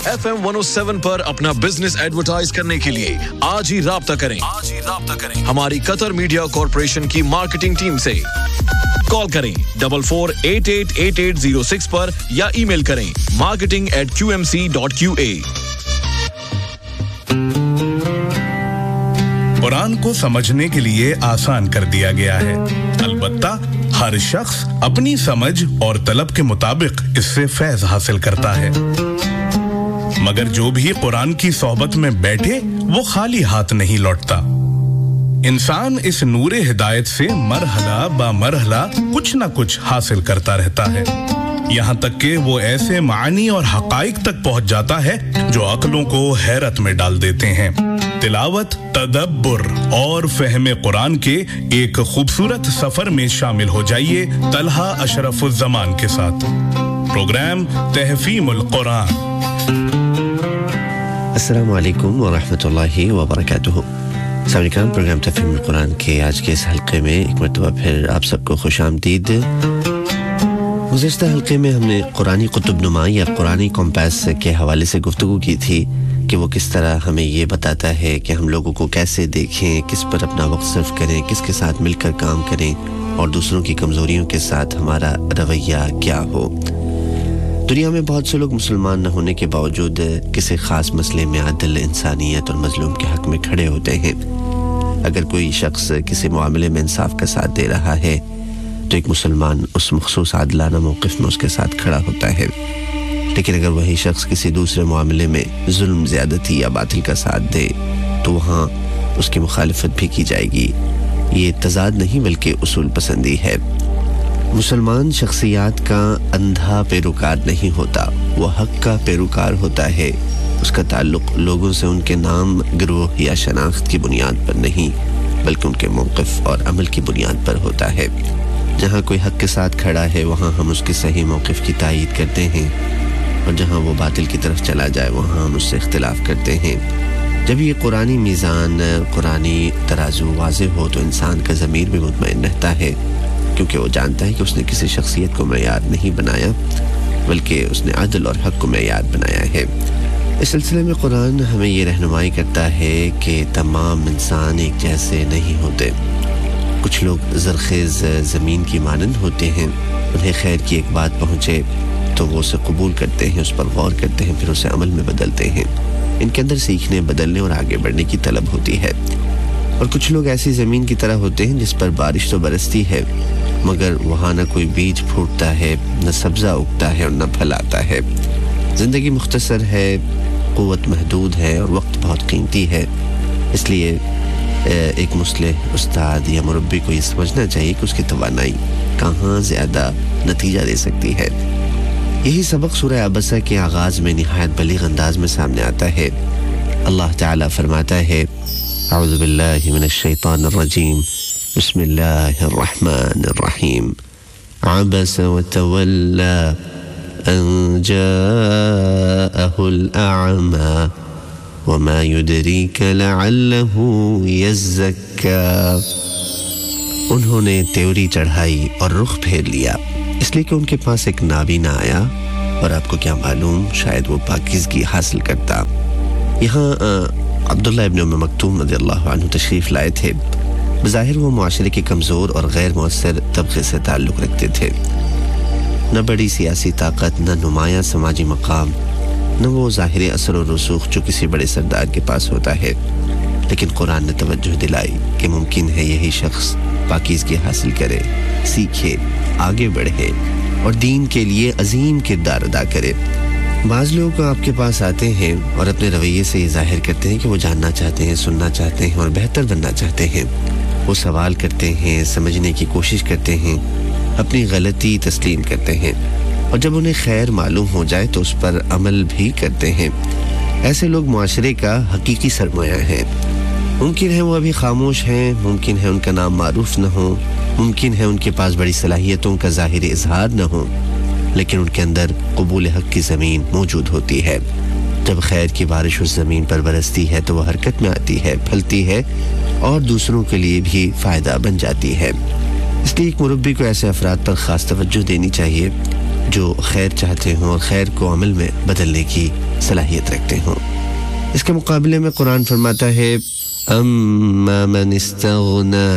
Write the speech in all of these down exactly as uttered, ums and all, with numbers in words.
F M one O seven पर अपना business advertise करने के लिए आज ही राब्ता करें आज ही राब्ता करें हमारी कतर मीडिया कॉर्पोरेशन की मार्केटिंग टीम से कॉल करें double four eight eight eight eight zero six पर या ईमेल करें marketing eight Q M C dot Q A. Quran को समझने के लिए आसान कर दिया गया है, अलबत्ता हर शख्स अपनी समझ और तलब के मुताबिक इससे फैज हासिल करता है, मगर जो भी कुरान की सोहबत में बैठे वो खाली हाथ नहीं लौटता। इंसान इस नूरे हिदायत से मरहला बा मरहला कुछ न कुछ हासिल करता रहता है, यहाँ तक कि वो ऐसे मानी और हकाइक तक पहुंच जाता है जो अक्लों को हैरत में डाल देते हैं। तिलावत, तदब्बुर और फहम कुरान के एक खूबसूरत सफर में शामिल हो जाइए तलहा अशरफुज़्ज़मान के साथ। प्रोग्राम तहफ़ीमुल कुरान। अस्सलामु अलैकुम व रहमतुल्लाहि व बरकातुहू। अस्सलाम, प्रोग्राम तहफ़ीमुल कुरान के आज के इस हल्के में एक मरतबा फिर आप सबको खुशामदीद। गुज़श्ता हल्के में हमने कुरानी कुतुब नुमा या कुरानी कॉम्पास के हवाले से गुफ्तगू की थी कि वो किस तरह हमें ये बताता है कि हम लोगों को कैसे देखें, किस पर अपना वक्त सर्फ करें, किसके साथ मिलकर काम करें और दूसरों की कमज़ोरियों के साथ हमारा रवैया क्या हो। दुनिया में बहुत से लोग मुसलमान न होने के बावजूद किसी ख़ास मसले में आदिल, इंसानियत और मज़लूम के हक़ में खड़े होते हैं। अगर कोई शख्स किसी मामले में इंसाफ का साथ दे रहा है तो एक मुसलमान उस मख़सूस आदिलाना मौक़िफ़ में उसके साथ खड़ा होता है, लेकिन अगर वही शख्स किसी दूसरे मामले में जुल्म, ज़्यादती या बातिल का साथ दे तो वहाँ उसकी मुखालिफत भी की जाएगी। ये तज़ाद नहीं बल्कि उसूल पसंदी है। मुसलमान शख्सियात का अंधा पैरोकार नहीं होता, वो हक़ का पैरोकार होता है। उसका ताल्लुक़ लोगों से उनके नाम, गिरोह या शनाख्त की बुनियाद पर नहीं बल्कि उनके मौक़िफ़ और अमल की बुनियाद पर होता है। जहाँ कोई हक़ के साथ खड़ा है वहाँ हम उसके सही मौक़िफ़ की तायीद करते हैं और जहाँ वो बातिल की तरफ चला जाए वहाँ हम उससे इख्तिलाफ करते हैं। जब ये कुरानी मीज़ान, कुरानी तराजू वाज़ेह हो तो इंसान का ज़मीर भी मुतमईन रहता है, क्योंकि वो जानता है कि उसने किसी शख्सियत को मेयार नहीं बनाया बल्कि उसने अदल और हक़ को मेयार बनाया है। इस सिलसिले में कुरान हमें ये रहनुमाई करता है कि तमाम इंसान एक जैसे नहीं होते। कुछ लोग ज़रख़ेज़ ज़मीन की मानंद होते हैं, उन्हें खैर की एक बात पहुँचे तो वो उसे कबूल करते हैं, उस पर गौर करते हैं, फिर उसे अमल में बदलते हैं। इनके अंदर सीखने, बदलने और आगे बढ़ने की तलब होती है। और कुछ लोग ऐसी ज़मीन की तरह होते हैं जिस पर बारिश तो बरसती है मगर वहाँ न कोई बीज फूटता है, न सब्ज़ा उगता है और न फल आता है। ज़िंदगी मुख्तसर है, क़ुव्वत महदूद है और वक्त बहुत कीमती है। इसलिए एक मुस्लिह उस्ताद या मुरब्बी को ये समझना चाहिए कि उसकी तवानाई कहाँ ज़्यादा नतीजा दे सकती है। यही सबक सूरह अबसा के आगाज़ में निहायत बलीग़ अंदाज में सामने आता है। अल्लाह ताला फरमाता है, अऊज़ु बिल्लाहि मिनश शैतानिर रजीम, बिस्मिल्लाहिर रहमानिर रहीम, अबस व तवल्ला अन जाअहुल अअमा वमा युदरीका लअल्लहु यज़्ज़क्का। उन्होंने त्योरी चढ़ाई और रुख फेर लिया इसलिए कि उनके पास एक नाबीना आया और आपको क्या मालूम, शायद वो पाकीज़गी हासिल करता। यहाँ अब्दुल्ला इब्न उम्म मक्तूम रज़ियल्लाहु अन्हु तशरीफ़ लाए थे। बज़ाहिर वो मुआशरे के कमज़ोर और गैर मुअस्सर तबक़े से ताल्लुक़ रखते थे। न बड़ी सियासी ताकत, न नुमायाँ समाजी मकाम, न वो ज़ाहिरी असर और रसूख जो किसी बड़े सरदार के पास होता है। लेकिन कुरान ने तवज्जो दिलाई कि मुमकिन है यही शख्स पाकीज़गी हासिल करे, सीखे, आगे बढ़े और दीन के लिए अजीम किरदार अदा करे। बाज़ लोग आपके पास आते हैं और अपने रवैये से ये ज़ाहिर करते हैं कि वो जानना चाहते हैं, सुनना चाहते हैं और बेहतर बनना चाहते हैं। वो सवाल करते हैं, समझने की कोशिश करते हैं, अपनी गलती तस्लीम करते हैं और जब उन्हें खैर मालूम हो जाए तो उस पर अमल भी करते हैं। ऐसे लोग मुआशरे का हकीकी सरमाया है। मुमकिन है वो अभी खामोश हैं, मुमकिन है उनका नाम मारूफ न हो, मुमकिन है उनके पास बड़ी सलाहियतों का ज़ाहिरी इजहार न हो, लेकिन उनके अंदर कबूल हक़ की ज़मीन मौजूद होती है। जब खैर की बारिश उस ज़मीन पर बरसती है तो वह हरकत में आती है, फलती है और दूसरों के लिए भी फ़ायदा बन जाती है। इसलिए एक मुरब्बी को ऐसे अफराद पर ख़ास तवज्जो देनी चाहिए जो खैर चाहते हों और खैर को अमल में बदलने की صلاحیت رکھتے ہوں. اس کے مقابلے میں قرآن فرماتا ہے اما من استغنا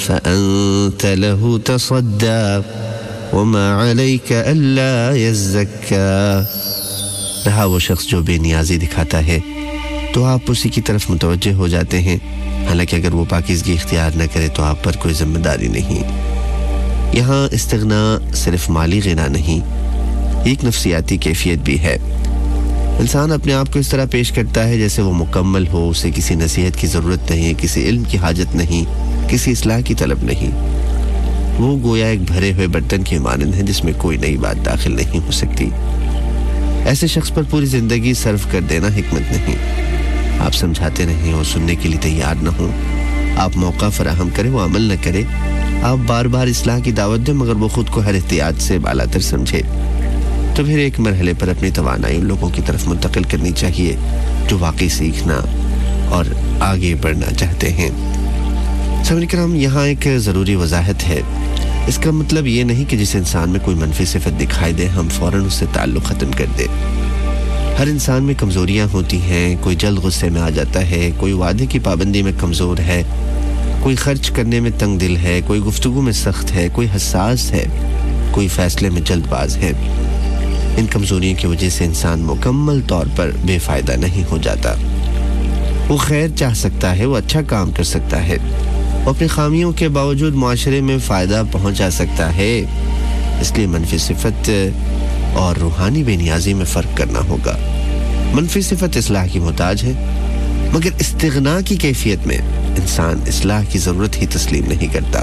فانت له تصدى وما عليك الا يزكى. رہا وہ شخص جو بے نیازی دکھاتا ہے تو آپ اسی کی طرف متوجہ ہو جاتے ہیں، حالانکہ اگر وہ پاکیزگی اختیار نہ کرے تو آپ پر کوئی ذمہ داری نہیں. یہاں استغنا صرف مالی غنا نہیں، ایک نفسیاتی کیفیت بھی ہے. انسان اپنے آپ کو اس طرح پیش کرتا ہے جیسے وہ مکمل ہو، اسے کسی نصیحت کی ضرورت نہیں، کسی علم کی حاجت نہیں، کسی اصلاح کی طلب نہیں. وہ گویا ایک بھرے ہوئے برتن کے مانند ہے جس میں کوئی نئی بات داخل نہیں ہو سکتی. ایسے شخص پر پوری زندگی صرف کر دینا حکمت نہیں. آپ سمجھاتے رہیں اور سننے کے لیے تیار نہ ہوں، آپ موقع فراہم کریں وہ عمل نہ کرے، آپ بار بار اصلاح کی دعوت دیں مگر وہ خود کو ہر احتیاط سے بالاتر سمجھے، تو پھر ایک مرحلے پر اپنی توانائی ان لوگوں کی طرف منتقل کرنی چاہیے جو واقعی سیکھنا اور آگے بڑھنا چاہتے ہیں. سامعین کرام، یہاں ایک ضروری وضاحت ہے. اس کا مطلب یہ نہیں کہ جس انسان میں کوئی منفی صفت دکھائی دے ہم فوراً اس سے تعلق ختم کر دیں. ہر انسان میں کمزوریاں ہوتی ہیں، کوئی جلد غصے میں آ جاتا ہے، کوئی وعدے کی پابندی میں کمزور ہے، کوئی خرچ کرنے میں تنگ دل ہے، کوئی گفتگو میں سخت ہے، کوئی حساس ہے، کوئی فیصلے میں جلد باز ہے. ان کمزوریوں کی وجہ سے انسان مکمل طور پر بے فائدہ نہیں ہو جاتا. وہ خیر چاہ سکتا ہے، وہ اچھا کام کر سکتا ہے، وہ اپنی خامیوں کے باوجود معاشرے میں فائدہ پہنچا سکتا ہے. اس لیے منفی صفت اور روحانی بے نیازی میں فرق کرنا ہوگا. منفی صفت اصلاح کی محتاج ہے، مگر استغنا کی کیفیت میں انسان اصلاح کی ضرورت ہی تسلیم نہیں کرتا.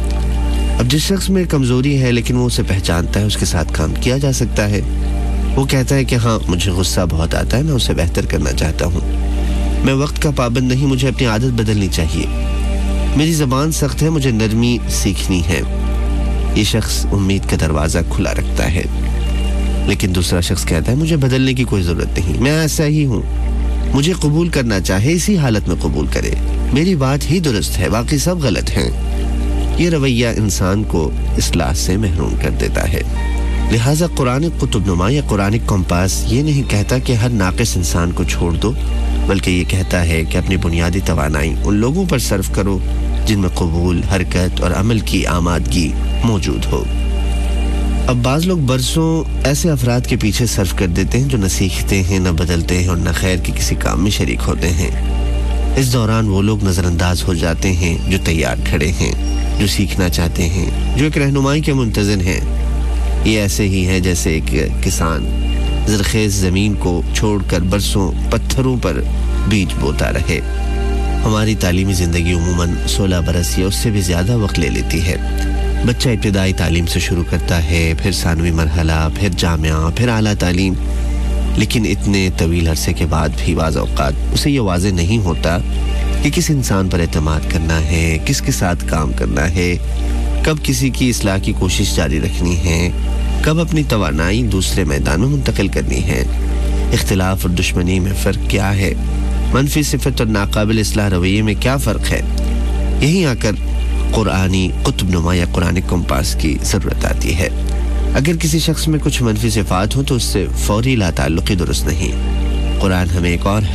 اب جس شخص میں کمزوری ہے لیکن وہ اسے پہچانتا ہے، اس کے ساتھ کام کیا جا سکتا ہے. وہ کہتا ہے کہ ہاں مجھے غصہ بہت آتا ہے، میں اسے بہتر کرنا چاہتا ہوں، میں وقت کا پابند نہیں، مجھے اپنی عادت بدلنی چاہیے، میری زبان سخت ہے، مجھے نرمی سیکھنی ہے. یہ شخص امید کا دروازہ کھلا رکھتا ہے. لیکن دوسرا شخص کہتا ہے مجھے بدلنے کی کوئی ضرورت نہیں، میں ایسا ہی ہوں، مجھے قبول کرنا چاہے اسی حالت میں قبول کرے، میری بات ہی درست ہے، باقی سب غلط ہیں. یہ رویہ انسان کو اصلاح سے محروم کر دیتا ہے. لہٰذا قرآن قطب نما یا قرآن کمپاس یہ نہیں کہتا کہ ہر ناقص انسان کو چھوڑ دو، بلکہ یہ کہتا ہے کہ اپنی بنیادی توانائی ان لوگوں پر صرف کرو جن میں قبول، حرکت اور عمل کی آمادگی موجود ہو. اب بعض لوگ برسوں ایسے افراد کے پیچھے صرف کر دیتے ہیں جو نہ سیکھتے ہیں، نہ بدلتے ہیں اور نہ خیر کے کسی کام میں شریک ہوتے ہیں. اس دوران وہ لوگ نظر انداز ہو جاتے ہیں جو تیار کھڑے ہیں، جو سیکھنا چاہتے ہیں، جو ایک رہنمائی کے منتظر ہیں. یہ ایسے ہی ہے جیسے ایک کسان زرخیز زمین کو چھوڑ کر برسوں پتھروں پر بیج بوتا رہے. ہماری تعلیمی زندگی عموماً سولہ برس یا اس سے بھی زیادہ وقت لے لیتی ہے. بچہ ابتدائی تعلیم سے شروع کرتا ہے، پھر ثانوی مرحلہ، پھر جامعہ، پھر اعلیٰ تعلیم. لیکن اتنے طویل عرصے کے بعد بھی بعض اوقات اسے یہ واضح نہیں ہوتا کہ کس انسان پر اعتماد کرنا ہے، کس کے ساتھ کام کرنا ہے، کب کسی کی اصلاح کی کوشش جاری رکھنی ہے، کب اپنی توانائی دوسرے میدان میں منتقل کرنی ہے. اختلاف اور دشمنی میں فرق کیا ہے، منفی صفت اور ناقابل اصلاح رویے میں کیا فرق ہے. یہیں آ کر قرآنی قطب نما یا قرآن کمپاس کی ضرورت آتی ہے. اگر کسی شخص میں کچھ منفی صفات ہوں تو اس سے فوری لا تعلقی درست نہیں. قرآن ہمیں ایک اور